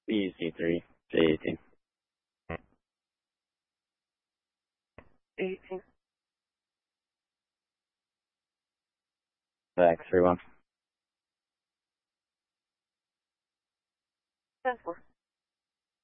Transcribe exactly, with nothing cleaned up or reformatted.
B C three, J eighteen. eighteen. X three one. ten four.